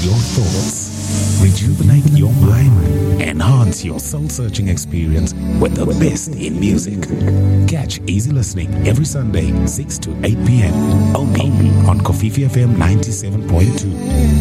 your thoughts, rejuvenate your mind, enhance your soul-searching experience with the best in music. Catch Easy Listening every Sunday, 6 to 8 p.m. only on Kofifi FM 97.2.